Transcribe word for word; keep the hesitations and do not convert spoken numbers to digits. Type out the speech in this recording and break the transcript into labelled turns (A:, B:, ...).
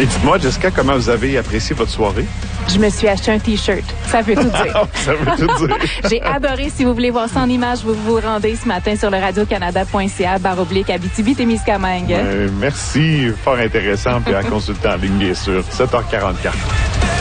A: Et dites-moi, Jessica, comment vous avez apprécié votre soirée?
B: Je me suis acheté un T-shirt. Ça veut tout dire.
A: Ça veut tout dire.
B: J'ai adoré. Si vous voulez voir ça en image, vous vous rendez ce matin sur le radio canada point c a barre oblique Abitibi-Témiscamingue.
A: Euh, merci. Fort intéressant. Puis à consulter en ligne, bien sûr. sept heures quarante-quatre.